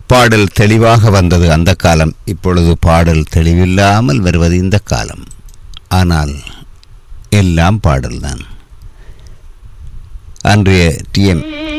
பாடல் தெளிவாக வந்தது அந்த காலம். இப்பொழுது பாடல் தெளிவில்லாமல் வருவது இந்த காலம். ஆனால் எல்லாம் பாடல்தான். அன்றைய TM